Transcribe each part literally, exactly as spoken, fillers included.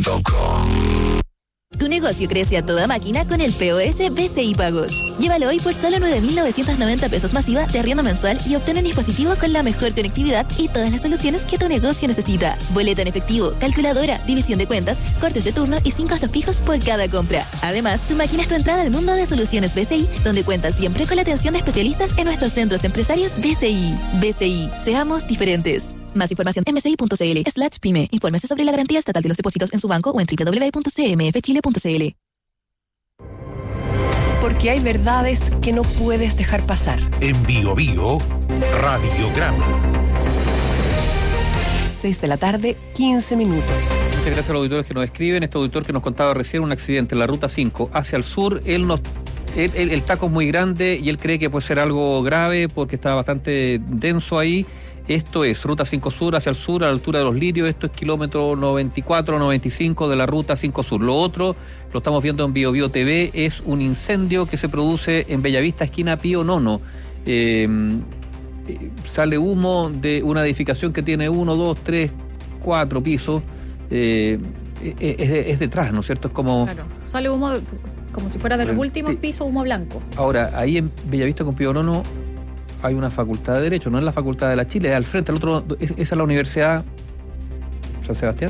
punto com. Tu negocio crece a toda máquina con el P O S B C I Pagos. Llévalo hoy por solo nueve mil novecientos noventa pesos masiva de arriendo mensual y obtén un dispositivo con la mejor conectividad y todas las soluciones que tu negocio necesita. Boleto en efectivo, calculadora, división de cuentas, cortes de turno y sin costos fijos por cada compra. Además, tu máquina es tu entrada al mundo de soluciones B C I, donde cuentas siempre con la atención de especialistas en nuestros centros empresarios B C I. B C I, seamos diferentes. Más información en bci.cl slash pyme. Infórmese sobre la garantía estatal de los depósitos en su banco o en doble u doble u doble u punto c m f chile punto c l. Porque hay verdades que no puedes dejar pasar. En Bio Bio, Radiograma. seis de la tarde, quince minutos. Muchas gracias a los auditores que nos escriben. Este auditor que nos contaba recién un accidente en la ruta cinco hacia el sur. Él nos, él, él, el taco es muy grande y él cree que puede ser algo grave porque está bastante denso ahí. Esto es Ruta cinco Sur hacia el sur, a la altura de Los Lirios. Esto es kilómetro noventa y cuatro, noventa y cinco de la Ruta cinco Sur. Lo otro, lo estamos viendo en Bio Bio T V, es un incendio que se produce en Bellavista, esquina Pío Nono. Eh, eh, sale humo de una edificación que tiene uno, dos, tres, cuatro pisos. Eh, es, es detrás, ¿no es cierto? Es como... Claro, sale humo de, como si fuera de los últimos pisos, humo blanco. Ahora, ahí en Bellavista con Pío Nono hay una facultad de Derecho, no es la facultad de la Chile, es al frente, el otro, ¿esa es la Universidad San Sebastián?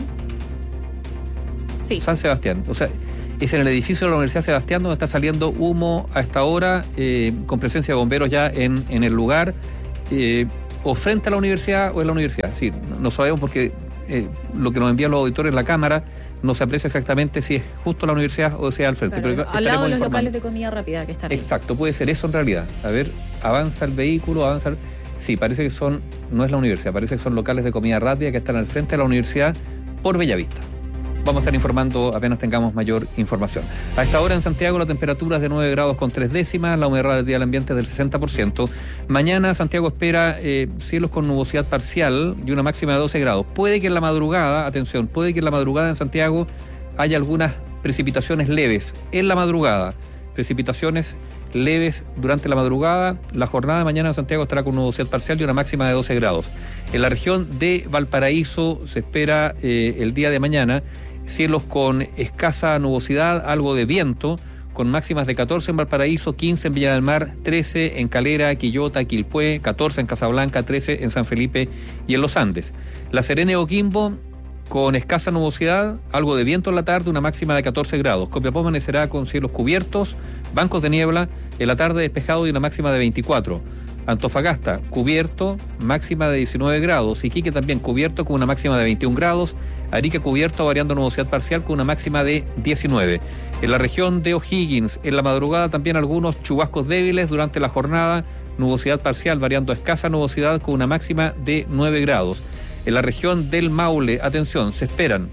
Sí. San Sebastián, o sea, es en el edificio de la Universidad Sebastián donde está saliendo humo a esta hora, eh, con presencia de bomberos ya en, en el lugar, eh, o frente a la universidad o en la universidad. Sí, no, no sabemos porque eh, lo que nos envían los auditores en la cámara no se aprecia exactamente si es justo la universidad o sea al frente. Claro, pero al lado de los informando. locales de comida rápida que están ahí. Exacto, puede ser eso en realidad. A ver, avanza el vehículo, avanza el... Sí, parece que son, no es la universidad, parece que son locales de comida rápida que están al frente de la universidad por Bellavista. Vamos a estar informando apenas tengamos mayor información. A esta hora en Santiago la temperatura es de nueve grados con tres décimas, la humedad del día del ambiente es del sesenta por ciento. Mañana Santiago espera eh, cielos con nubosidad parcial y una máxima de doce grados. Puede que en la madrugada, atención, puede que en la madrugada en Santiago haya algunas precipitaciones leves. En la madrugada, precipitaciones leves durante la madrugada. La jornada de mañana en Santiago estará con nubosidad parcial y una máxima de doce grados. En la región de Valparaíso se espera eh, el día de mañana cielos con escasa nubosidad, algo de viento, con máximas de catorce en Valparaíso, quince en Villa del Mar, trece en Calera, Quillota, Quilpué, catorce en Casablanca, trece en San Felipe y en Los Andes. La Serena y Oquimbo, con escasa nubosidad, algo de viento en la tarde, una máxima de catorce grados. Copiapó amanecerá con cielos cubiertos, bancos de niebla, en la tarde despejado y una máxima de veinticuatro. Antofagasta, cubierto, máxima de diecinueve grados. Iquique también cubierto con una máxima de veintiún grados. Arica cubierto, variando nubosidad parcial con una máxima de diecinueve. En la región de O'Higgins, en la madrugada también algunos chubascos débiles durante la jornada, nubosidad parcial, variando escasa nubosidad con una máxima de nueve grados. En la región del Maule, atención, se esperan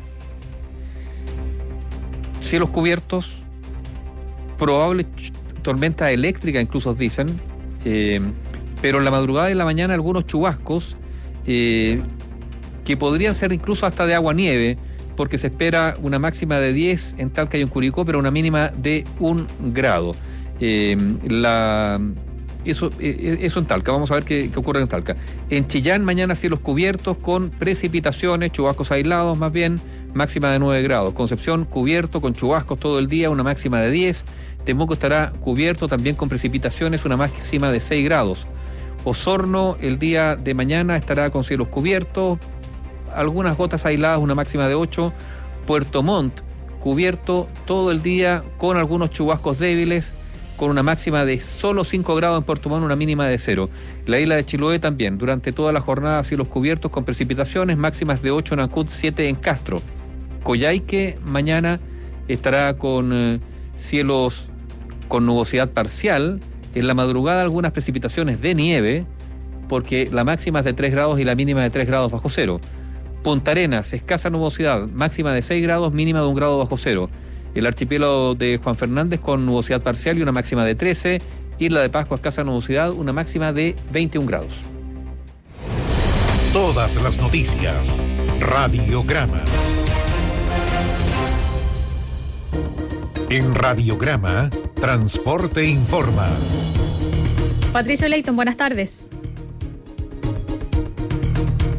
cielos cubiertos, probable ch- tormenta eléctrica, incluso dicen, eh, pero en la madrugada y en la mañana algunos chubascos eh, que podrían ser incluso hasta de agua-nieve, porque se espera una máxima de diez en Talca y en Curicó, pero una mínima de un grado. Eh, la... Eso, eso en Talca, vamos a ver qué, qué ocurre en Talca. En Chillán, mañana cielos cubiertos con precipitaciones, chubascos aislados más bien, máxima de nueve grados. Concepción, cubierto con chubascos todo el día, una máxima de diez. Temuco estará cubierto también con precipitaciones, una máxima de seis grados. Osorno, el día de mañana estará con cielos cubiertos, algunas gotas aisladas, una máxima de ocho. Puerto Montt, cubierto todo el día con algunos chubascos débiles, con una máxima de solo cinco grados en Puerto Montt, una mínima de cero. La isla de Chiloé también, durante toda la jornada cielos cubiertos con precipitaciones, máximas de ocho en Ancud, siete en Castro. Coyhaique mañana estará con eh, cielos con nubosidad parcial, en la madrugada algunas precipitaciones de nieve, porque la máxima es de tres grados y la mínima de tres grados bajo cero. Punta Arenas, escasa nubosidad, máxima de seis grados, mínima de un grado bajo cero. El archipiélago de Juan Fernández con nubosidad parcial y una máxima de trece. Isla de Pascua, escasa nubosidad, una máxima de veintiún grados. Todas las noticias. Radiograma. En Radiograma, Transporte Informa. Patricio Leighton, buenas tardes.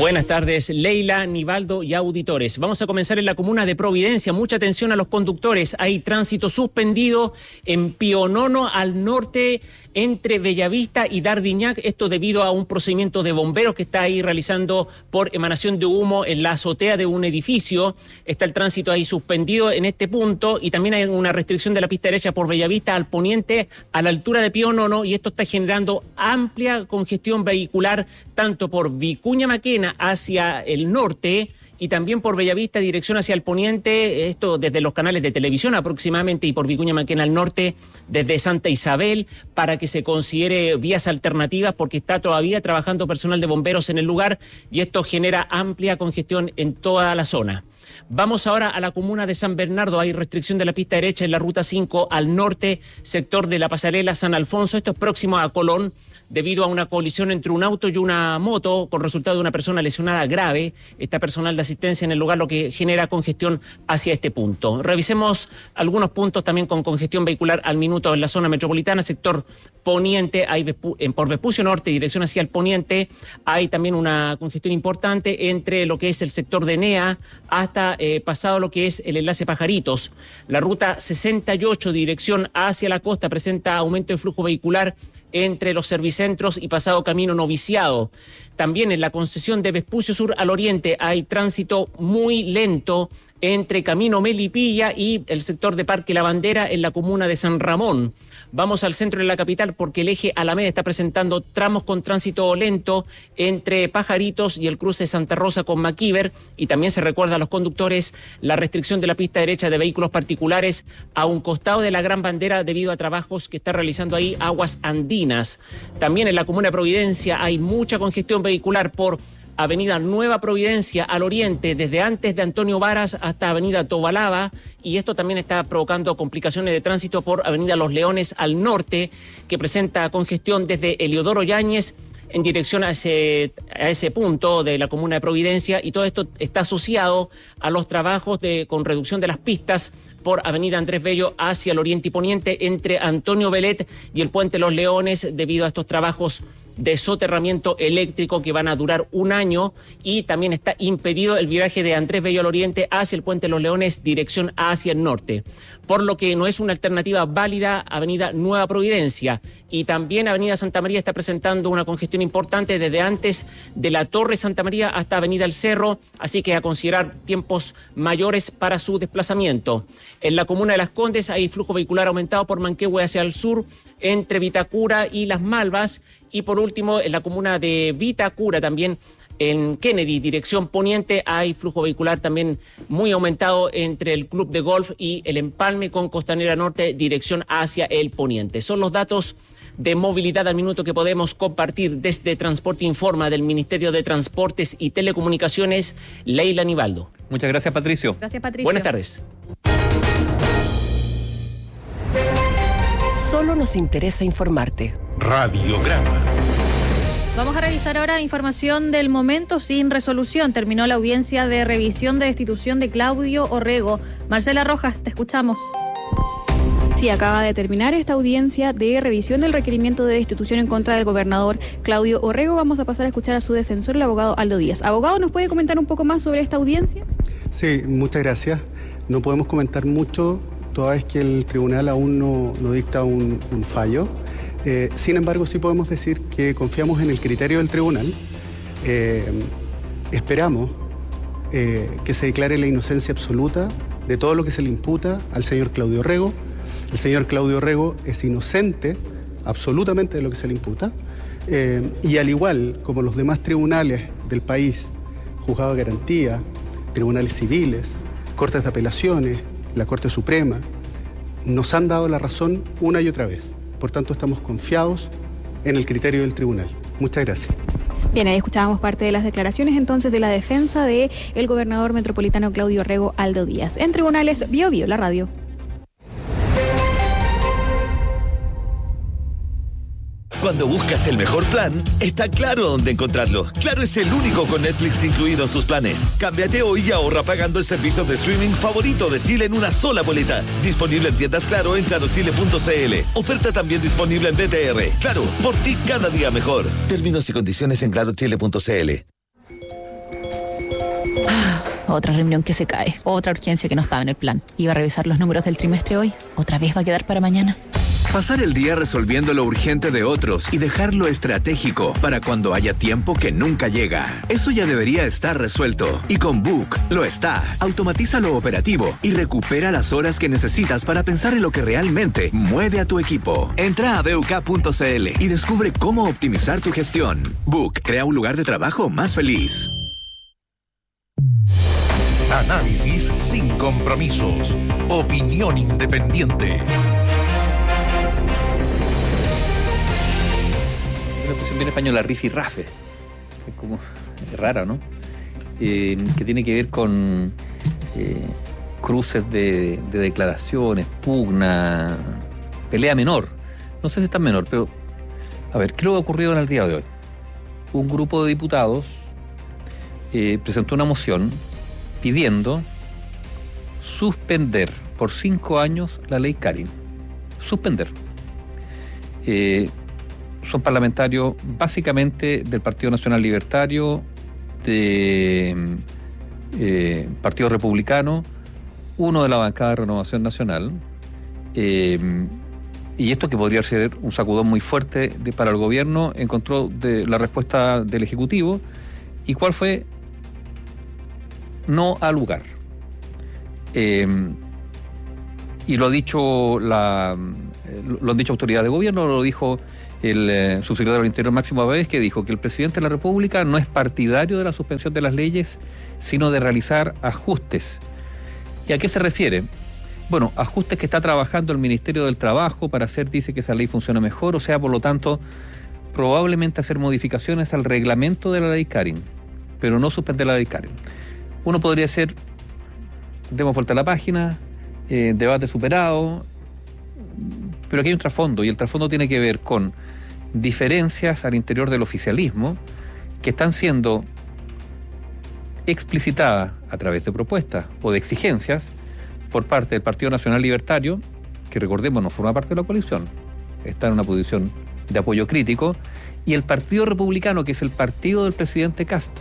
Buenas tardes, Leila, Nivaldo y auditores. Vamos a comenzar en la comuna de Providencia. Mucha atención a los conductores. Hay tránsito suspendido en Pionono al norte entre Bellavista y Dardiñac. Esto debido a un procedimiento de bomberos que está ahí realizando por emanación de humo en la azotea de un edificio. Está el tránsito ahí suspendido en este punto y también hay una restricción de la pista derecha por Bellavista al poniente a la altura de Pionono, y esto está generando amplia congestión vehicular tanto por Vicuña Maquena hacia el norte y también por Bellavista, dirección hacia el poniente, esto desde los canales de televisión aproximadamente, y por Vicuña Maquena al norte, desde Santa Isabel, para que se considere vías alternativas, porque está todavía trabajando personal de bomberos en el lugar, y esto genera amplia congestión en toda la zona. Vamos ahora a la comuna de San Bernardo. Hay restricción de la pista derecha en la ruta cinco al norte, sector de la pasarela San Alfonso. Esto es próximo a Colón, debido a una colisión entre un auto y una moto, con resultado de una persona lesionada grave. Está personal de asistencia en el lugar, lo que genera congestión hacia este punto. Revisemos algunos puntos también con congestión vehicular al minuto en la zona metropolitana, sector poniente. Hay por Vespucio Norte, dirección hacia el poniente, hay también una congestión importante entre lo que es el sector de Enea hasta eh, pasado lo que es el enlace Pajaritos. La ruta sesenta y ocho, dirección hacia la costa, presenta aumento de flujo vehicular entre los servicentros y pasado Camino Noviciado. También en la concesión de Vespucio Sur al oriente hay tránsito muy lento entre Camino Melipilla y el sector de Parque La Bandera en la comuna de San Ramón. Vamos al centro de la capital porque el eje Alameda está presentando tramos con tránsito lento entre Pajaritos y el cruce Santa Rosa con Maquíver, y también se recuerda a los conductores la restricción de la pista derecha de vehículos particulares a un costado de la Gran Bandera debido a trabajos que está realizando ahí Aguas Andinas. También en la comuna de Providencia hay mucha congestión vehicular por Avenida Nueva Providencia al oriente, desde antes de Antonio Varas hasta Avenida Tobalaba, y esto también está provocando complicaciones de tránsito por Avenida Los Leones al norte, que presenta congestión desde Eliodoro Yáñez en dirección a ese, a ese punto de la comuna de Providencia, y todo esto está asociado a los trabajos de, con reducción de las pistas por Avenida Andrés Bello hacia el oriente y poniente entre Antonio Belet y el Puente Los Leones, debido a estos trabajos de soterramiento eléctrico que van a durar un año, y también está impedido el viraje de Andrés Bello al oriente hacia el Puente Los Leones, dirección hacia el norte, por lo que no es una alternativa válida Avenida Nueva Providencia. Y también Avenida Santa María está presentando una congestión importante desde antes de la Torre Santa María hasta Avenida El Cerro, así que a considerar tiempos mayores para su desplazamiento. En la comuna de Las Condes hay flujo vehicular aumentado por Manquehue hacia el sur, entre Vitacura y Las Malvas, y por último en la comuna de Vitacura también en Kennedy, dirección poniente, hay flujo vehicular también muy aumentado entre el Club de Golf y el Empalme con Costanera Norte, dirección hacia el poniente. Son los datos de movilidad al minuto que podemos compartir desde Transporte Informa del Ministerio de Transportes y Telecomunicaciones. Leila Nivaldo. Muchas gracias, Patricio. Gracias, Patricio. Buenas tardes. Solo nos interesa informarte. Radiograma. Vamos a revisar ahora información del momento sin resolución. Terminó la audiencia de revisión de destitución de Claudio Orrego. Marcela Rojas, te escuchamos. Sí, acaba de terminar esta audiencia de revisión del requerimiento de destitución en contra del gobernador Claudio Orrego. Vamos a pasar a escuchar a su defensor, el abogado Aldo Díaz. Abogado, ¿nos puede comentar un poco más sobre esta audiencia? Sí, muchas gracias. No podemos comentar mucho, toda vez que el tribunal aún no, no dicta un, un fallo. Eh, sin embargo, sí podemos decir que confiamos en el criterio del tribunal. Eh, esperamos eh, que se declare la inocencia absoluta de todo lo que se le imputa al señor Claudio Orrego. El señor Claudio Orrego es inocente absolutamente de lo que se le imputa. Eh, y al igual como los demás tribunales del país, juzgado de garantía, tribunales civiles, cortes de apelaciones, la Corte Suprema, nos han dado la razón una y otra vez. Por tanto, estamos confiados en el criterio del tribunal. Muchas gracias. Bien, ahí escuchábamos parte de las declaraciones entonces de la defensa del gobernador metropolitano Claudio Orrego Aldo Díaz. En tribunales, Bio Bio, la radio. Cuando buscas el mejor plan, está Claro dónde encontrarlo. Claro es el único con Netflix incluido en sus planes. Cámbiate hoy y ahorra pagando el servicio de streaming favorito de Chile en una sola boleta. Disponible en tiendas Claro en claro chile punto c l. Oferta también disponible en B T R. Claro, por ti cada día mejor. Términos y condiciones en claro chile punto c l. Ah, otra reunión que se cae, otra urgencia que no estaba en el plan. Iba a revisar los números del trimestre hoy, otra vez va a quedar para mañana. Pasar el día resolviendo lo urgente de otros y dejarlo estratégico para cuando haya tiempo que nunca llega. Eso ya debería estar resuelto. Y con Book lo está. Automatiza lo operativo y recupera las horas que necesitas para pensar en lo que realmente mueve a tu equipo. Entra a beuk punto cl y descubre cómo optimizar tu gestión. Book crea un lugar de trabajo más feliz. Análisis sin compromisos. Opinión independiente. Una expresión bien española, rifirrafe. Es como es rara, ¿no? Eh, que tiene que ver con eh, cruces de, de declaraciones, pugna, pelea menor. No sé si es tan menor, pero a ver, ¿qué es lo que ha ocurrido en el día de hoy? Un grupo de diputados eh, presentó una moción pidiendo suspender por cinco años la ley Karin. Suspender. Eh, son parlamentarios básicamente del Partido Nacional Libertario, de eh, Partido Republicano, uno de la bancada de Renovación Nacional, eh, y esto que podría ser un sacudón muy fuerte de, para el gobierno, encontró de, la respuesta del Ejecutivo. ¿Y cuál fue? No al lugar. Eh, y lo ha dicho la, lo han dicho autoridades de gobierno, lo dijo el eh, subsecretario del Interior Máximo Pavés, que dijo que el presidente de la República no es partidario de la suspensión de las leyes, sino de realizar ajustes. ¿Y a qué se refiere? Bueno, ajustes que está trabajando el Ministerio del Trabajo para hacer, dice, que esa ley funcione mejor, o sea, por lo tanto, probablemente hacer modificaciones al reglamento de la ley Karin, pero no suspender la ley Karin. Uno podría ser, demos vuelta a la página, eh, debate superado, pero aquí hay un trasfondo, y el trasfondo tiene que ver con diferencias al interior del oficialismo que están siendo explicitadas a través de propuestas o de exigencias por parte del Partido Nacional Libertario, que recordemos no forma parte de la coalición, está en una posición de apoyo crítico, y el Partido Republicano, que es el partido del presidente Kast.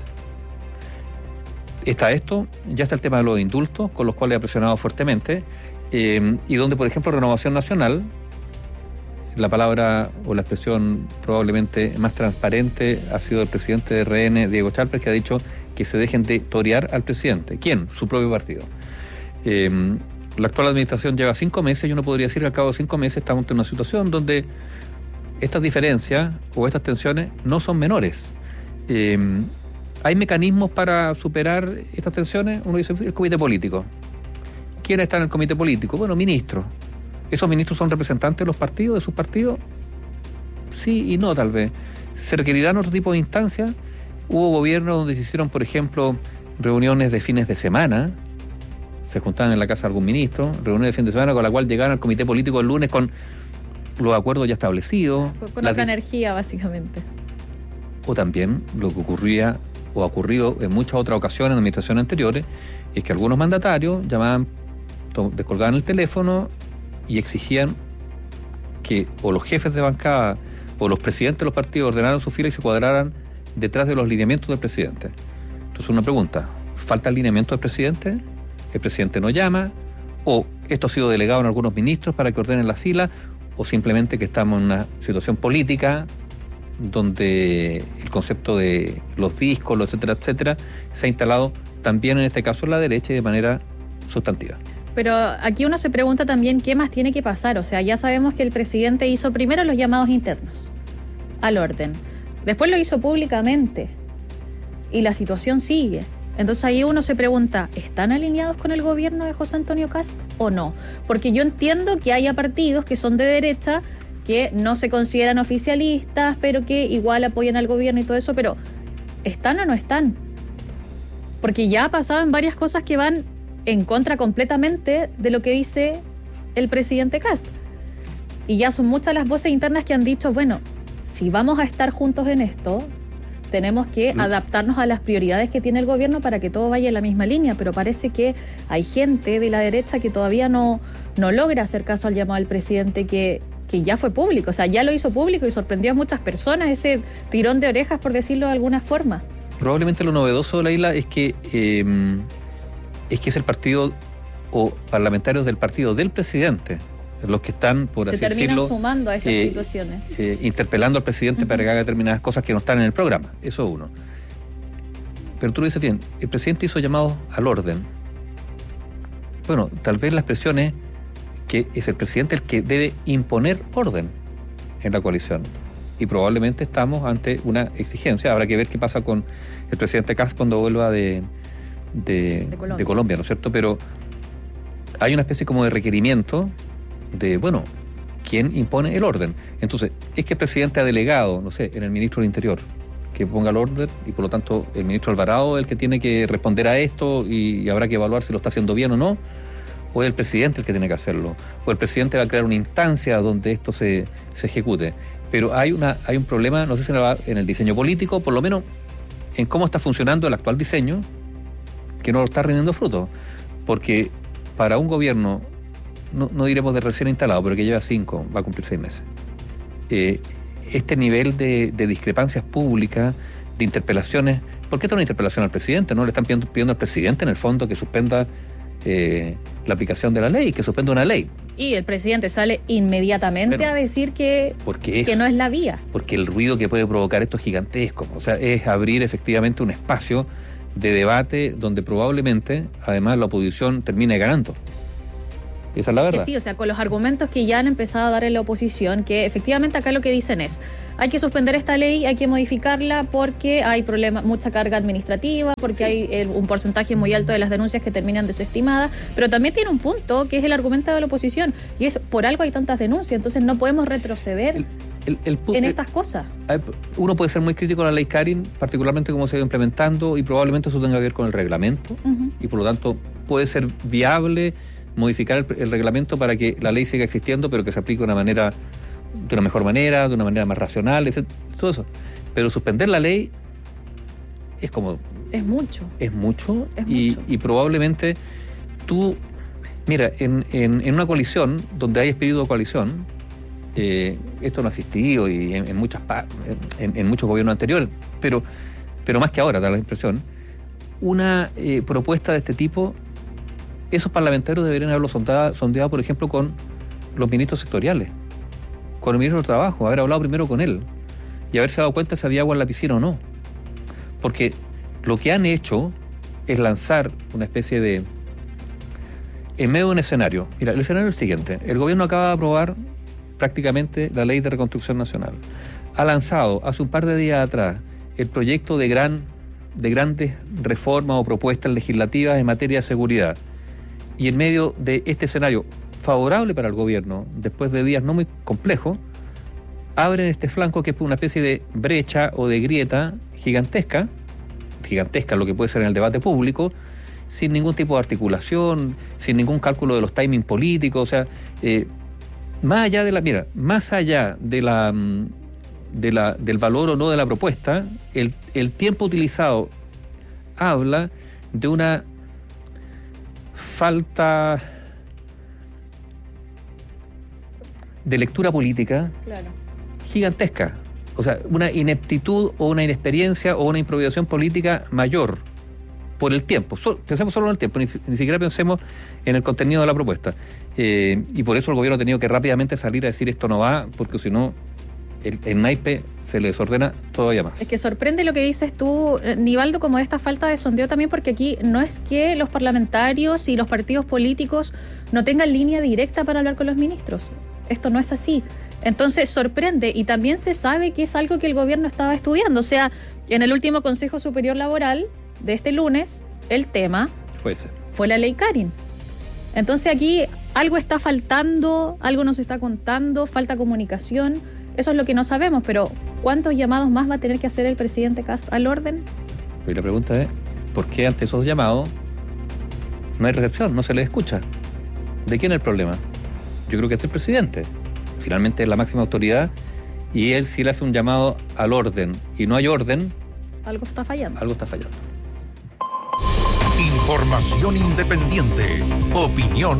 Está esto, ya está el tema de los indultos, con los cuales ha presionado fuertemente, eh, y donde, por ejemplo, Renovación Nacional, la palabra o la expresión probablemente más transparente ha sido el presidente de R N, Diego Chalper, que ha dicho que se dejen de torear al presidente. ¿Quién? Su propio partido. Eh, la actual administración lleva cinco meses y uno podría decir que al cabo de cinco meses estamos en una situación donde estas diferencias o estas tensiones no son menores. Eh, ¿Hay mecanismos para superar estas tensiones? Uno dice, el comité político. ¿Quién está en el comité político? Bueno, ministros. ¿Esos ministros son representantes de los partidos, de sus partidos? Sí y no, tal vez. ¿Se requerirán otro tipo de instancias? Hubo gobiernos donde se hicieron, por ejemplo, reuniones de fines de semana, se juntaban en la casa de algún ministro, reuniones de fin de semana con la cual llegaban al comité político el lunes con los acuerdos ya establecidos. Con otra energía, básicamente. O también lo que ocurría o ha ocurrido en muchas otras ocasiones en administraciones anteriores, es que algunos mandatarios llamaban, descolgaban el teléfono y exigían que o los jefes de bancada o los presidentes de los partidos ordenaran su fila y se cuadraran detrás de los lineamientos del presidente. Entonces una pregunta, ¿falta el lineamiento del presidente? ¿El presidente no llama? ¿O esto ha sido delegado en algunos ministros para que ordenen la fila? ¿O simplemente que estamos en una situación política donde el concepto de los discos, etcétera, etcétera, se ha instalado también en este caso en la derecha y de manera sustantiva? Pero aquí uno se pregunta también qué más tiene que pasar. O sea, ya sabemos que el presidente hizo primero los llamados internos al orden. Después lo hizo públicamente. Y la situación sigue. Entonces ahí uno se pregunta, ¿están alineados con el gobierno de José Antonio Kast o no? Porque yo entiendo que haya partidos que son de derecha, que no se consideran oficialistas, pero que igual apoyan al gobierno y todo eso, pero ¿están o no están? Porque ya ha pasado en varias cosas que van en contra completamente de lo que dice el presidente Kast. Y ya son muchas las voces internas que han dicho, bueno, si vamos a estar juntos en esto, tenemos que ¿Mm? adaptarnos a las prioridades que tiene el gobierno para que todo vaya en la misma línea, pero parece que hay gente de la derecha que todavía no, no logra hacer caso al llamado del presidente que, que ya fue público, o sea, ya lo hizo público y sorprendió a muchas personas ese tirón de orejas, por decirlo de alguna forma. Probablemente lo novedoso de la isla es que eh, es que es el partido o parlamentarios del partido del presidente los que están, por Se así terminan decirlo, sumando a estas eh, situaciones. eh, interpelando al presidente uh-huh. para que haga determinadas cosas que no están en el programa. Eso es uno. Pero tú lo dices bien, el presidente hizo llamados al orden. Bueno, tal vez la expresión es que es el presidente el que debe imponer orden en la coalición. Y probablemente estamos ante una exigencia. Habrá que ver qué pasa con el presidente Kast cuando vuelva de, de, de, Colombia. de Colombia, ¿no es cierto? Pero hay una especie como de requerimiento de, bueno, ¿quién impone el orden? Entonces, es que el presidente ha delegado, no sé, en el ministro del Interior, que ponga el orden y por lo tanto el ministro Alvarado es el que tiene que responder a esto y, y habrá que evaluar si lo está haciendo bien o no, o es el presidente el que tiene que hacerlo, o el presidente va a crear una instancia donde esto se, se ejecute. Pero hay una hay un problema, no sé si en el diseño político, por lo menos en cómo está funcionando el actual diseño, que no está rindiendo fruto. Porque para un gobierno, no, no diremos de recién instalado, pero que lleva cinco, va a cumplir seis meses, eh, este nivel de, de discrepancias públicas, de interpelaciones, ¿por qué está una interpelación al presidente? ¿No le están pidiendo, pidiendo al presidente, en el fondo, que suspenda eh, la aplicación de la ley, que suspenda una ley? Y el presidente sale inmediatamente bueno, a decir que, es, que no es la vía. Porque el ruido que puede provocar esto es gigantesco. O sea, es abrir efectivamente un espacio de debate donde probablemente, además, la oposición termine ganando. Esa es la verdad. Que sí, o sea, con los argumentos que ya han empezado a dar en la oposición, que efectivamente acá lo que dicen es, hay que suspender esta ley, hay que modificarla porque hay problemas, mucha carga administrativa, porque sí. hay el, un porcentaje muy alto de las denuncias que terminan desestimadas, pero también tiene un punto que es el argumento de la oposición, y es, por algo hay tantas denuncias, entonces no podemos retroceder el, el, el, el, en estas cosas. Uno puede ser muy crítico a la ley Karin, particularmente cómo se ha ido implementando, y probablemente eso tenga que ver con el reglamento, uh-huh. y por lo tanto puede ser viable modificar el, el reglamento para que la ley siga existiendo, pero que se aplique de una manera, de una mejor manera, de una manera más racional, etcétera, todo eso. Pero suspender la ley es como... Es mucho. Es mucho, es y, mucho. y probablemente tú... Mira, en, en, en una coalición, donde hay espíritu de coalición, eh, esto no ha existido y en, en, muchas, en, en muchos gobiernos anteriores, pero, pero más que ahora, da la impresión, una eh, propuesta de este tipo... Esos parlamentarios deberían haberlo sondeado, sondeado, por ejemplo, con los ministros sectoriales, con el ministro de Trabajo, haber hablado primero con él y haberse dado cuenta si había agua en la piscina o no. Porque lo que han hecho es lanzar una especie de... En medio de un escenario. Mira, el escenario es el siguiente. El gobierno acaba de aprobar prácticamente la Ley de Reconstrucción Nacional. Ha lanzado hace un par de días atrás el proyecto de, gran, de grandes reformas o propuestas legislativas en materia de seguridad. Y en medio de este escenario favorable para el gobierno, después de días no muy complejos, abren este flanco que es una especie de brecha o de grieta gigantesca, gigantesca lo que puede ser en el debate público, sin ningún tipo de articulación, sin ningún cálculo de los timings políticos, o sea, eh, más allá de la, mira, más allá de la, de la, del valor o no de la propuesta, el, el tiempo utilizado habla de una falta de lectura política claro. gigantesca. O sea, una ineptitud o una inexperiencia o una improvisación política mayor por el tiempo. So, pensemos solo en el tiempo, ni, ni siquiera pensemos en el contenido de la propuesta. Eh, y por eso el gobierno ha tenido que rápidamente salir a decir esto no va, porque si no, el, el naipe se le desordena todavía más. Es que sorprende lo que dices tú, Nivaldo, como esta falta de sondeo también, porque aquí no es que los parlamentarios y los partidos políticos no tengan línea directa para hablar con los ministros. Esto no es así. Entonces sorprende, y también se sabe que es algo que el gobierno estaba estudiando. O sea, en el último Consejo Superior Laboral de este lunes, el tema fue, ese. fue la ley Karin. Entonces aquí algo está faltando, algo nos está contando, falta comunicación. Eso es lo que no sabemos, pero ¿cuántos llamados más va a tener que hacer el presidente Kast al orden? Y la pregunta es, ¿por qué ante esos llamados no hay recepción, no se les escucha? ¿De quién es el problema? Yo creo que es el presidente. Finalmente es la máxima autoridad y él, si le hace un llamado al orden y no hay orden, algo está fallando. Algo está fallando. Información independiente. Opinión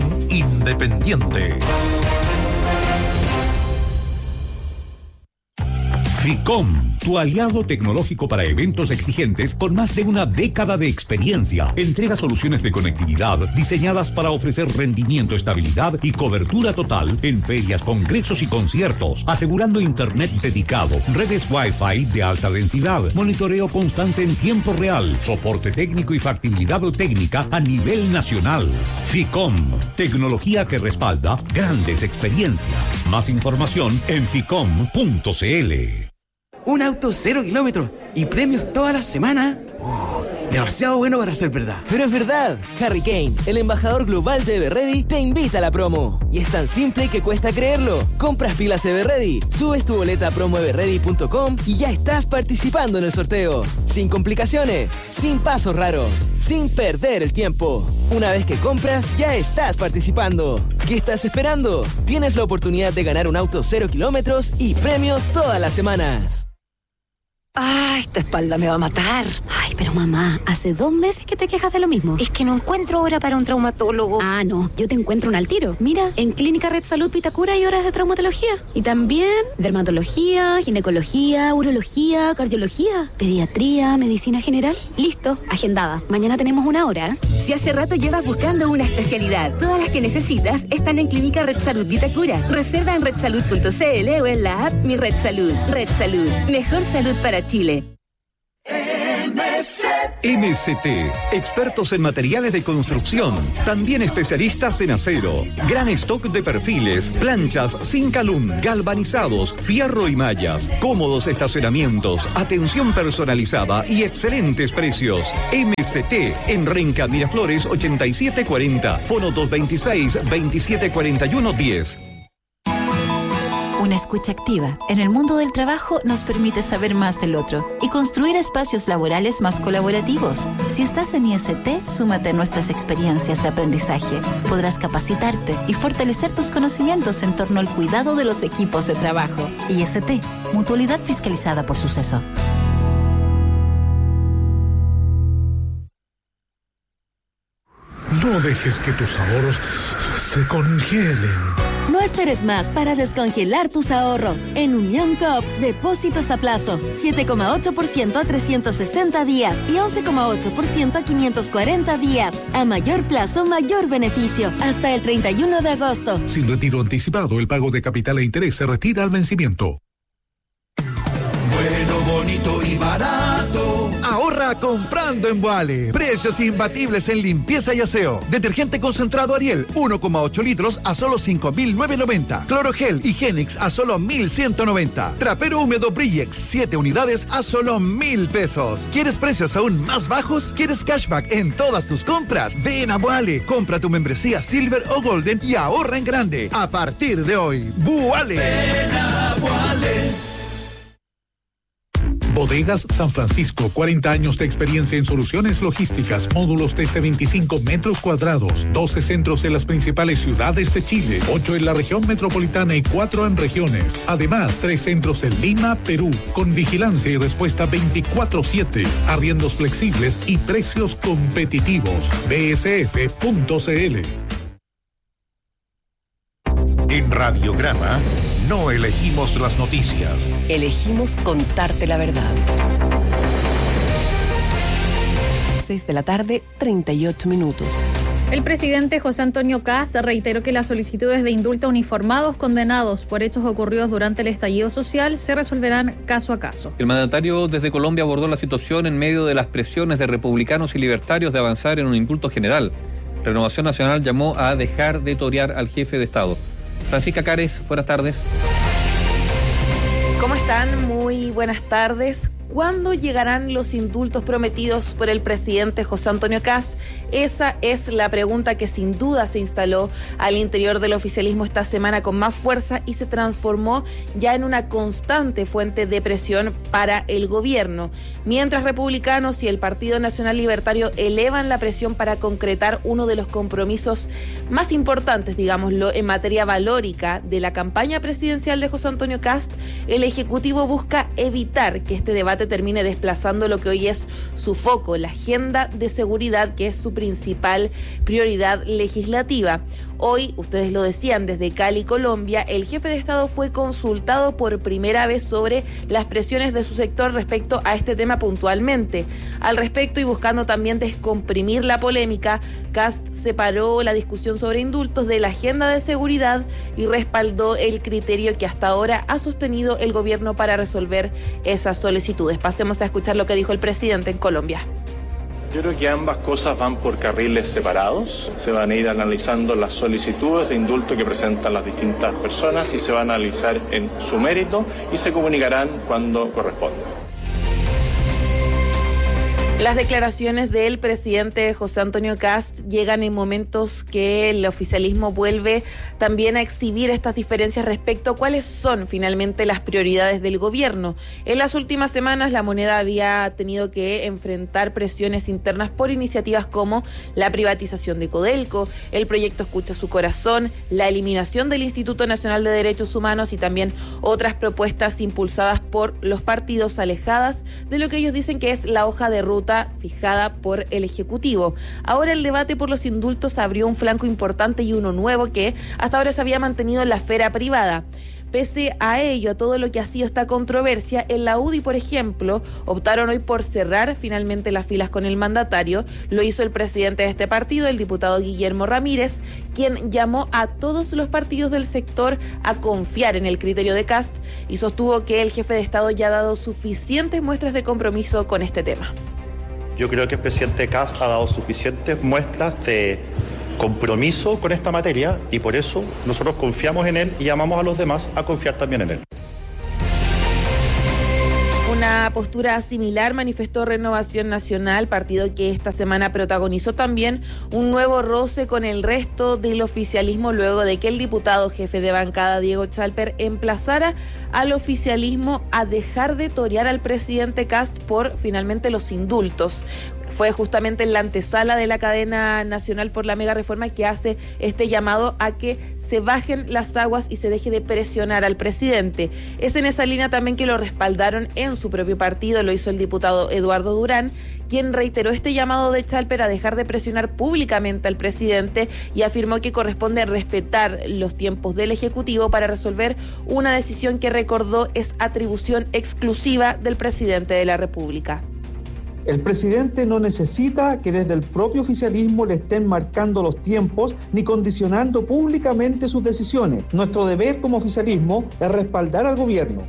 independiente. FICOM, tu aliado tecnológico para eventos exigentes con más de una década de experiencia. Entrega soluciones de conectividad diseñadas para ofrecer rendimiento, estabilidad y cobertura total en ferias, congresos y conciertos, asegurando internet dedicado, redes Wi-Fi de alta densidad, monitoreo constante en tiempo real, soporte técnico y factibilidad técnica a nivel nacional. FICOM, tecnología que respalda grandes experiencias. Más información en ficom punto cl. Un auto cero kilómetros y premios toda la semana. Oh, demasiado bueno para ser verdad. Pero es verdad. Harry Kane, el embajador global de Everready, te invita a la promo. Y es tan simple que cuesta creerlo. Compras pilas Everready, subes tu boleta a promo everready punto com y ya estás participando en el sorteo. Sin complicaciones, sin pasos raros, sin perder el tiempo. Una vez que compras, ya estás participando. ¿Qué estás esperando? Tienes la oportunidad de ganar un auto cero kilómetros y premios todas las semanas. Ah, esta espalda me va a matar. Ay, pero mamá, hace dos meses que te quejas de lo mismo. Es que no encuentro hora para un traumatólogo. Ah, no, yo te encuentro un al tiro. Mira, en Clínica Red Salud Vitacura hay horas de traumatología. Y también dermatología, ginecología, urología, cardiología, pediatría, medicina general. Listo, agendada. Mañana tenemos una hora, ¿eh? Si hace rato llevas buscando una especialidad, todas las que necesitas están en Clínica Red Salud Vitacura. Reserva en red salud punto cl o en la app Mi Red Salud. Red Salud, mejor salud para Chile. M C T, expertos en materiales de construcción, también especialistas en acero. Gran stock de perfiles, planchas, Zincalum, galvanizados, fierro y mallas, cómodos estacionamientos, atención personalizada y excelentes precios. M C T en Renca Miraflores ochenta y siete cuarenta, fono dos veintiséis, veintisiete cuarenta y uno diez. Una escucha activa en el mundo del trabajo nos permite saber más del otro y construir espacios laborales más colaborativos. Si estás en I S T, súmate a nuestras experiencias de aprendizaje. Podrás capacitarte y fortalecer tus conocimientos en torno al cuidado de los equipos de trabajo. I S T, mutualidad fiscalizada por Suceso. No dejes que tus ahorros se congelen. No esperes más para descongelar tus ahorros. En Unión Coop, depósitos a plazo, siete coma ocho por ciento a trescientos sesenta días y once coma ocho por ciento a quinientos cuarenta días. A mayor plazo, mayor beneficio. Hasta el treinta y uno de agosto. Sin retiro anticipado, el pago de capital e interés se retira al vencimiento. Bueno, bonito y barato. Ahorra comprando en Boale. Precios imbatibles en limpieza y aseo. Detergente concentrado Ariel, uno coma ocho litros a solo cinco mil novecientos noventa. Clorogel Higienix a solo mil ciento noventa. Trapero húmedo Brillex, siete unidades a solo mil pesos. ¿Quieres precios aún más bajos? ¿Quieres cashback en todas tus compras? Ven a Boale. Compra tu membresía Silver o Golden y ahorra en grande. A partir de hoy, Boale. Ven a Boale. Bodegas San Francisco, cuarenta años de experiencia en soluciones logísticas, módulos desde veinticinco metros cuadrados, doce centros en las principales ciudades de Chile, ocho en la región metropolitana y cuatro en regiones. Además, tres centros en Lima, Perú, con vigilancia y respuesta veinticuatro siete, arriendos flexibles y precios competitivos. B S F punto C L. En Radiograma no elegimos las noticias. Elegimos contarte la verdad. seis de la tarde, treinta y ocho minutos. El presidente José Antonio Kast reiteró que las solicitudes de indulto a uniformados condenados por hechos ocurridos durante el estallido social se resolverán caso a caso. El mandatario desde Colombia abordó la situación en medio de las presiones de republicanos y libertarios de avanzar en un indulto general. Renovación Nacional llamó a dejar de torear al jefe de Estado. Francisca Cares, buenas tardes. ¿Cómo están? Muy buenas tardes. ¿Cuándo llegarán los indultos prometidos por el presidente José Antonio Kast? Esa es la pregunta que sin duda se instaló al interior del oficialismo esta semana con más fuerza y se transformó ya en una constante fuente de presión para el gobierno. Mientras republicanos y el Partido Nacional Libertario elevan la presión para concretar uno de los compromisos más importantes, digámoslo, en materia valórica de la campaña presidencial de José Antonio Kast, el Ejecutivo busca evitar que este debate debate termine desplazando lo que hoy es su foco, la agenda de seguridad, que es su principal prioridad legislativa. Hoy, ustedes lo decían, desde Cali, Colombia, el jefe de Estado fue consultado por primera vez sobre las presiones de su sector respecto a este tema puntualmente. Al respecto, y buscando también descomprimir la polémica, Kast separó la discusión sobre indultos de la agenda de seguridad y respaldó el criterio que hasta ahora ha sostenido el gobierno para resolver esas solicitudes. Pasemos a escuchar lo que dijo el presidente en Colombia. Yo creo que ambas cosas van por carriles separados. Se van a ir analizando las solicitudes de indulto que presentan las distintas personas y se van a analizar en su mérito y se comunicarán cuando corresponda. Las declaraciones del presidente José Antonio Kast llegan en momentos que el oficialismo vuelve también a exhibir estas diferencias respecto a cuáles son finalmente las prioridades del gobierno. En las últimas semanas la moneda había tenido que enfrentar presiones internas por iniciativas como la privatización de Codelco, el proyecto Escucha Su Corazón, la eliminación del Instituto Nacional de Derechos Humanos y también otras propuestas impulsadas por los partidos alejadas de lo que ellos dicen que es la hoja de ruta fijada por el Ejecutivo. Ahora el debate por los indultos abrió un flanco importante y uno nuevo que hasta ahora se había mantenido en la esfera privada. Pese a ello, a todo lo que ha sido esta controversia, en la U D I, por ejemplo, optaron hoy por cerrar finalmente las filas con el mandatario. Lo hizo el presidente de este partido, el diputado Guillermo Ramírez, quien llamó a todos los partidos del sector a confiar en el criterio de Kast y sostuvo que el jefe de Estado ya ha dado suficientes muestras de compromiso con este tema. Yo creo que el presidente Kast ha dado suficientes muestras de compromiso con esta materia y por eso nosotros confiamos en él y llamamos a los demás a confiar también en él. Una postura similar manifestó Renovación Nacional, partido que esta semana protagonizó también un nuevo roce con el resto del oficialismo luego de que el diputado jefe de bancada Diego Chalper emplazara al oficialismo a dejar de torear al presidente Kast por finalmente los indultos. Fue justamente en la antesala de la cadena nacional por la mega reforma que hace este llamado a que se bajen las aguas y se deje de presionar al presidente. Es en esa línea también que lo respaldaron en su propio partido, lo hizo el diputado Eduardo Durán, quien reiteró este llamado de Chalper a dejar de presionar públicamente al presidente y afirmó que corresponde respetar los tiempos del Ejecutivo para resolver una decisión que recordó es atribución exclusiva del presidente de la República. El presidente no necesita que desde el propio oficialismo le estén marcando los tiempos ni condicionando públicamente sus decisiones. Nuestro deber como oficialismo es respaldar al gobierno.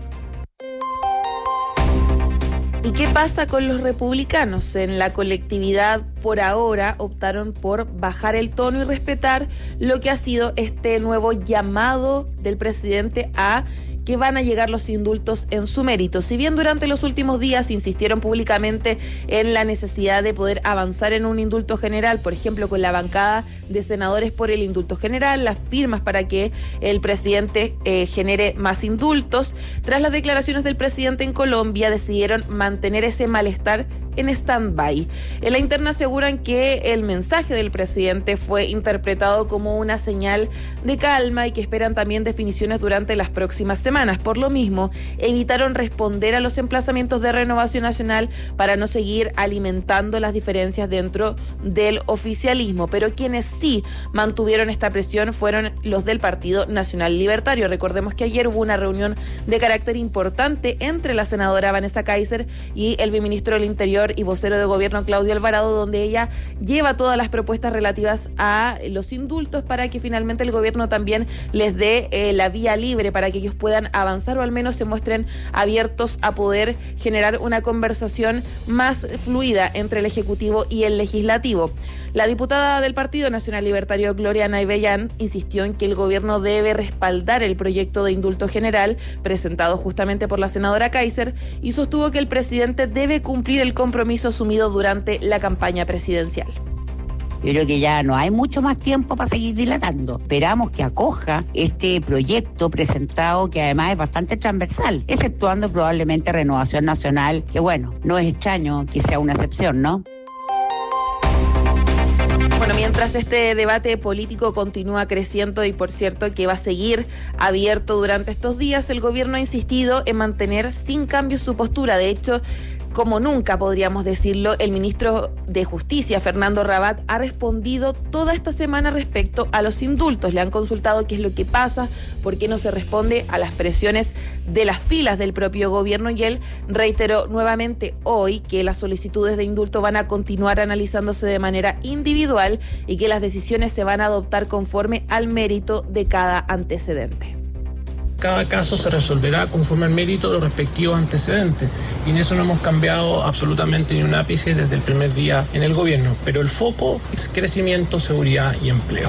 ¿Y qué pasa con los republicanos? En la colectividad, por ahora, optaron por bajar el tono y respetar lo que ha sido este nuevo llamado del presidente a que van a llegar los indultos en su mérito. Si bien durante los últimos días insistieron públicamente en la necesidad de poder avanzar en un indulto general, por ejemplo, con la bancada de senadores por el indulto general, las firmas para que el presidente eh, genere más indultos, tras las declaraciones del presidente en Colombia decidieron mantener ese malestar en stand-by. En la interna aseguran que el mensaje del presidente fue interpretado como una señal de calma y que esperan también definiciones durante las próximas semanas. Por lo mismo, evitaron responder a los emplazamientos de Renovación Nacional para no seguir alimentando las diferencias dentro del oficialismo. Pero quienes sí mantuvieron esta presión fueron los del Partido Nacional Libertario. Recordemos que ayer hubo una reunión de carácter importante entre la senadora Vanessa Kaiser y el viceministro del Interior y vocero de gobierno Claudio Alvarado, donde ella lleva todas las propuestas relativas a los indultos para que finalmente el gobierno también les dé eh, la vía libre para que ellos puedan avanzar o al menos se muestren abiertos a poder generar una conversación más fluida entre el Ejecutivo y el Legislativo. La diputada del Partido Nacional Libertario, Gloria Naibellán, insistió en que el gobierno debe respaldar el proyecto de indulto general presentado justamente por la senadora Kaiser y sostuvo que el presidente debe cumplir el compromiso asumido durante la campaña presidencial. Yo creo que ya no hay mucho más tiempo para seguir dilatando. Esperamos que acoja este proyecto presentado, que además es bastante transversal, exceptuando probablemente Renovación Nacional, que bueno, no es extraño que sea una excepción, ¿no? Bueno, mientras este debate político continúa creciendo y por cierto que va a seguir abierto durante estos días, el gobierno ha insistido en mantener sin cambios su postura. De hecho, como nunca podríamos decirlo, el ministro de Justicia, Fernando Rabat, ha respondido toda esta semana respecto a los indultos. Le han consultado qué es lo que pasa, por qué no se responde a las presiones de las filas del propio gobierno, y él reiteró nuevamente hoy que las solicitudes de indulto van a continuar analizándose de manera individual y que las decisiones se van a adoptar conforme al mérito de cada antecedente. Cada caso se resolverá conforme al mérito de los respectivos antecedentes, y en eso no hemos cambiado absolutamente ni un ápice desde el primer día en el gobierno, pero el foco es crecimiento, seguridad y empleo.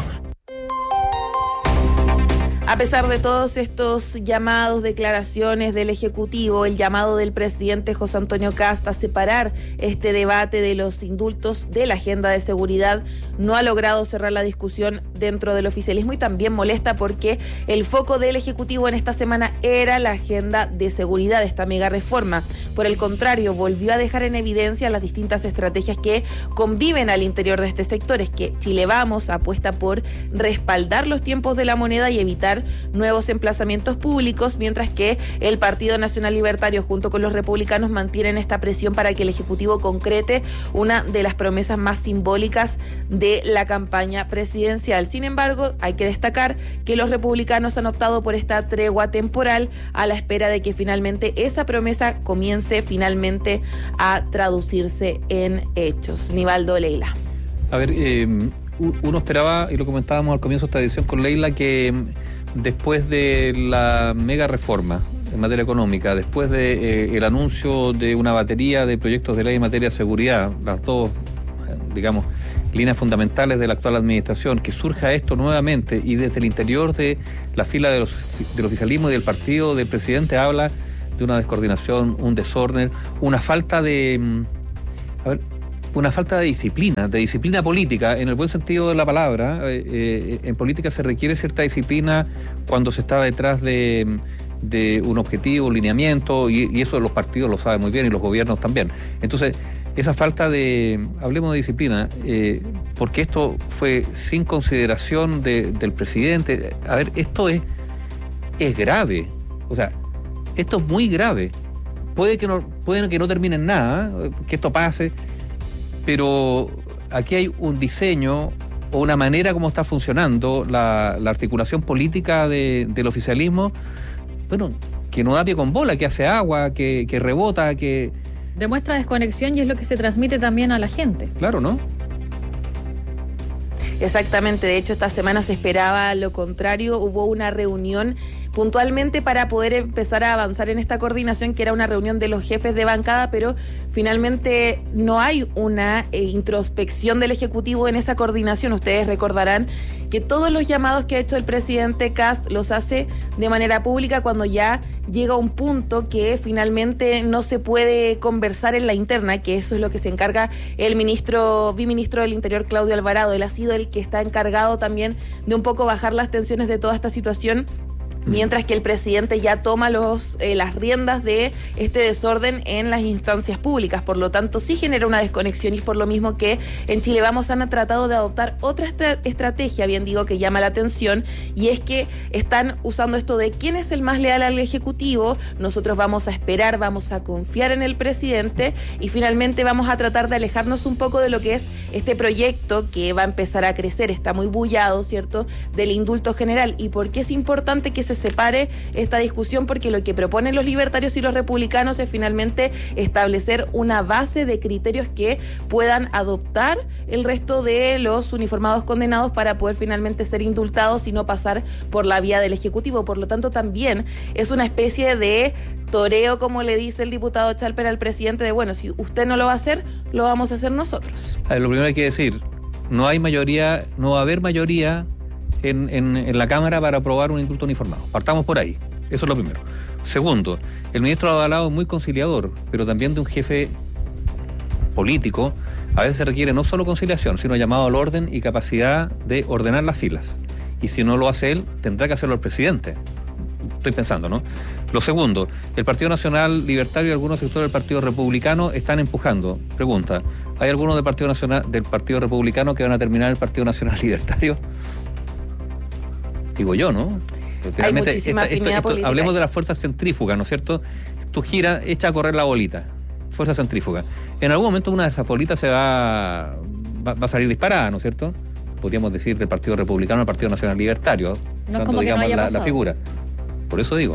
A pesar de todos estos llamados, declaraciones del Ejecutivo, el llamado del presidente José Antonio Kast a separar este debate de los indultos de la agenda de seguridad, no ha logrado cerrar la discusión dentro del oficialismo, y también molesta porque el foco del Ejecutivo en esta semana era la agenda de seguridad, esta mega reforma. Por el contrario, volvió a dejar en evidencia las distintas estrategias que conviven al interior de este sector. Es que Chile Vamos apuesta por respaldar los tiempos de la moneda y evitar nuevos emplazamientos públicos, mientras que el Partido Nacional Libertario junto con los republicanos mantienen esta presión para que el Ejecutivo concrete una de las promesas más simbólicas de la campaña presidencial. Sin embargo, hay que destacar que los republicanos han optado por esta tregua temporal a la espera de que finalmente esa promesa comience finalmente a traducirse en hechos. Nivaldo, Leila. A ver, eh, uno esperaba, y lo comentábamos al comienzo de esta edición con Leila, que después de la mega reforma en materia económica, después de eh, el anuncio de una batería de proyectos de ley en materia de seguridad, las dos, digamos, líneas fundamentales de la actual administración, que surja esto nuevamente y desde el interior de la fila de los, del oficialismo y del partido del presidente habla de una descoordinación, un desorden, una falta de... A ver, una falta de disciplina, de disciplina política, en el buen sentido de la palabra. Eh, eh, en política se requiere cierta disciplina cuando se está detrás de, de un objetivo, un lineamiento, y, y eso los partidos lo saben muy bien y los gobiernos también. Entonces, esa falta de, hablemos de disciplina, eh, porque esto fue sin consideración de, del presidente. A ver, esto es, es grave, o sea, esto es muy grave. Puede que no, puede que no termine en nada, que esto pase, pero aquí hay un diseño o una manera como está funcionando la, la articulación política de, del oficialismo, bueno, que no da pie con bola, que hace agua, que, que rebota, que... Demuestra desconexión, y es lo que se transmite también a la gente. Claro, ¿no? Exactamente, de hecho esta semana se esperaba lo contrario, hubo una reunión puntualmente para poder empezar a avanzar en esta coordinación, que era una reunión de los jefes de bancada, pero finalmente no hay una eh, introspección del Ejecutivo en esa coordinación. Ustedes recordarán que todos los llamados que ha hecho el presidente Kast los hace de manera pública cuando ya llega un punto que finalmente no se puede conversar en la interna, que eso es lo que se encarga el ministro, biministro del Interior, Claudio Alvarado. Él ha sido el que está encargado también de un poco bajar las tensiones de toda esta situación, mientras que el presidente ya toma los eh, las riendas de este desorden en las instancias públicas. Por lo tanto, sí genera una desconexión, y es por lo mismo que en Chile Vamos han tratado de adoptar otra estra- estrategia, bien digo, que llama la atención, y es que están usando esto de quién es el más leal al Ejecutivo. Nosotros vamos a esperar, vamos a confiar en el presidente, y finalmente vamos a tratar de alejarnos un poco de lo que es este proyecto que va a empezar a crecer, está muy bullado, ¿cierto?, del indulto general. ¿Y por qué es importante que se separe esta discusión? Porque lo que proponen los libertarios y los republicanos es finalmente establecer una base de criterios que puedan adoptar el resto de los uniformados condenados para poder finalmente ser indultados y no pasar por la vía del Ejecutivo. Por lo tanto, también es una especie de toreo, como le dice el diputado Chalper al presidente, de bueno, si usted no lo va a hacer, lo vamos a hacer nosotros. A ver, lo primero hay que decir, no hay mayoría, no va a haber mayoría En, en, en la Cámara para aprobar un indulto uniformado. Partamos por ahí. Eso es lo primero. Segundo, el ministro Alvarado es muy conciliador, pero también de un jefe político. A veces se requiere no solo conciliación, sino llamado al orden y capacidad de ordenar las filas. Y si no lo hace él, tendrá que hacerlo el presidente. estoy pensando, ¿no? Lo segundo, el Partido Nacional Libertario y algunos sectores del Partido Republicano están empujando. Pregunta, ¿hay algunos del Partido Nacional, del Partido Republicano que van a terminar el Partido Nacional Libertario? Digo yo, ¿no? Finalmente, hay muchísima esta, esto, afinidad esto, política. hablemos de las fuerzas centrífugas, ¿no es cierto? Tú gira, echa a correr la bolita. Fuerza centrífuga. En algún momento una de esas bolitas se va, va, va a salir disparada, ¿no es cierto? Podríamos decir del Partido Republicano al Partido Nacional Libertario, No usando, es como que digamos, no haya la, la pasado. figura. Por eso digo.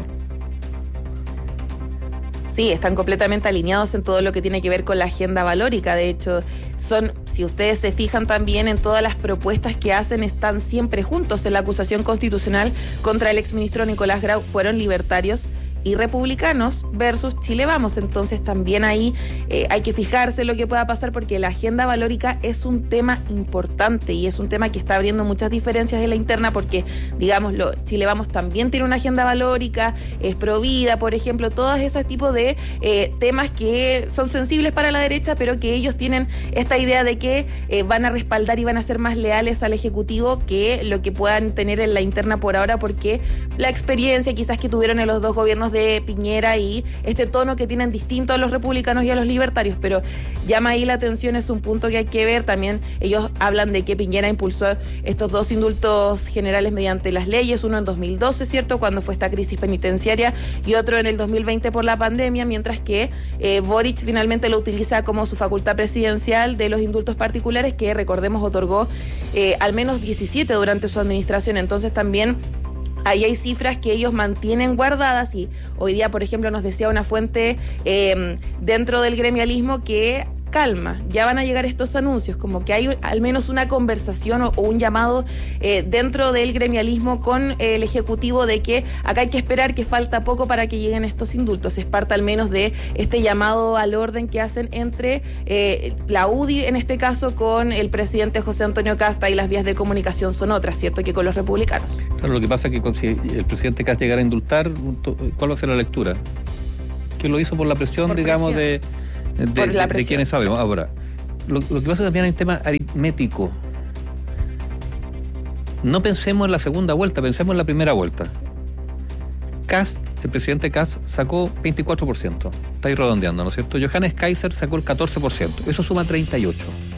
Sí, están completamente alineados en todo lo que tiene que ver con la agenda valórica. De hecho, son, si ustedes se fijan también en todas las propuestas que hacen, están siempre juntos. En la acusación constitucional contra el exministro Nicolás Grau fueron libertarios y republicanos versus Chile Vamos. Entonces también ahí eh, hay que fijarse en lo que pueda pasar, porque la agenda valórica es un tema importante y es un tema que está abriendo muchas diferencias en la interna, porque, digámoslo, Chile Vamos también tiene una agenda valórica, es pro vida, por ejemplo, todos esos tipos de eh, temas que son sensibles para la derecha, pero que ellos tienen esta idea de que eh, van a respaldar y van a ser más leales al Ejecutivo que lo que puedan tener en la interna por ahora, porque la experiencia quizás que tuvieron en los dos gobiernos de Piñera y este tono que tienen distinto a los republicanos y a los libertarios, pero llama ahí la atención, es un punto que hay que ver. También ellos hablan de que Piñera impulsó estos dos indultos generales mediante las leyes, uno en dos mil doce, ¿cierto?, cuando fue esta crisis penitenciaria, y otro en el dos mil veinte por la pandemia, mientras que eh, Boric finalmente lo utiliza como su facultad presidencial de los indultos particulares, que recordemos otorgó eh, al menos diecisiete durante su administración. Entonces también ahí hay cifras que ellos mantienen guardadas, y hoy día, por ejemplo, nos decía una fuente eh, dentro del gremialismo que calma, ya van a llegar estos anuncios, como que hay al menos una conversación o, o un llamado eh, dentro del gremialismo con eh, el Ejecutivo de que acá hay que esperar, que falta poco para que lleguen estos indultos. Es parte al menos de este llamado al orden que hacen entre eh, la U D I, en este caso, con el presidente José Antonio Casta, y las vías de comunicación son otras, ¿cierto?, que con los republicanos. Claro, lo que pasa es que si el presidente Casta llegara a indultar, ¿cuál va a ser la lectura? Que lo hizo por la presión, por digamos, presión. de... De, de, de quienes sabemos. Ahora, lo, lo que pasa también hay un tema aritmético. No pensemos en la segunda vuelta, pensemos en la primera vuelta. Kast, el presidente Kast, sacó veinticuatro por ciento. Está ahí redondeando, ¿no es cierto? Johannes Kaiser sacó el catorce por ciento. Eso suma treinta y ocho por ciento.